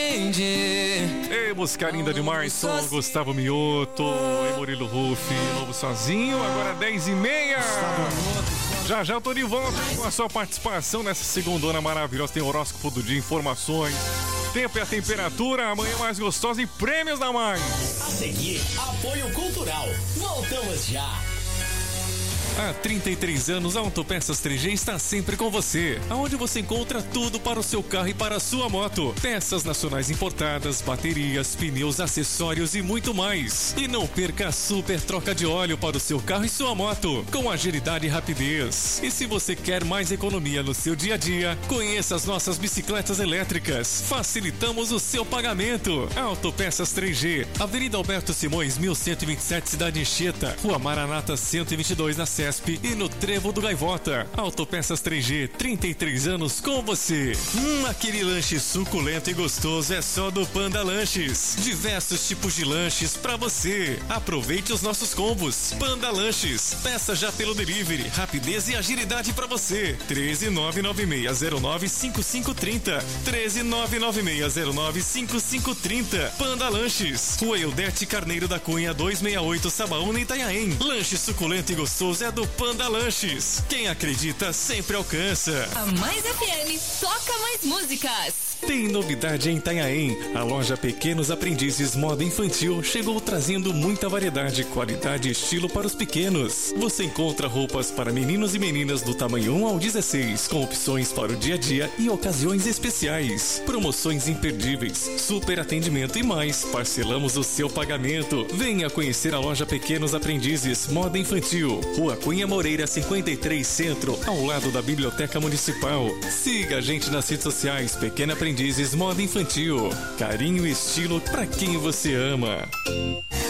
Ei, música linda demais, som Gustavo Mioto e Murilo Rufi, Lobo Sozinho, agora 10h30. Já já eu tô de volta com a sua participação nessa segundona maravilhosa. Tem horóscopo do dia, informações, tempo e a temperatura, amanhã mais gostosa e prêmios da mãe. A seguir, apoio cultural. Voltamos já. Há 33 anos, a Autopeças 3G está sempre com você, aonde você encontra tudo para o seu carro e para a sua moto. Peças nacionais importadas, baterias, pneus, acessórios e muito mais. E não perca a super troca de óleo para o seu carro e sua moto, com agilidade e rapidez. E se você quer mais economia no seu dia a dia, conheça as nossas bicicletas elétricas. Facilitamos o seu pagamento. Autopeças 3G, Avenida Alberto Simões, 1127, Cidade Anchieta, Rua Maranata 122, na CESP e no Trevo do Gaivota. Autopeças 3G, 33 anos com você. Aquele lanche suculento e gostoso é só do Panda Lanches. Diversos tipos de lanches pra você. Aproveite os nossos combos. Panda Lanches. Peça já pelo delivery. Rapidez e agilidade pra você. 13996095530. 13996095530. Panda Lanches. Rua Eudete Carneiro da Cunha 268, Sabaúna, Itanhaém. Lanche suculento e gostoso é do Panda Lanches. Quem acredita sempre alcança. A Mais FM toca mais músicas. Tem novidade em Itanhaém. A loja Pequenos Aprendizes Moda Infantil chegou trazendo muita variedade, qualidade e estilo para os pequenos. Você encontra roupas para meninos e meninas do tamanho 1 ao 16, com opções para o dia a dia e ocasiões especiais. Promoções imperdíveis, super atendimento e mais. Parcelamos o seu pagamento. Venha conhecer a loja Pequenos Aprendizes Moda Infantil, Rua Cunha Moreira 53 Centro, ao lado da Biblioteca Municipal. Siga a gente nas redes sociais Pequena Aprendizes Moda Infantil. Carinho e estilo pra quem você ama.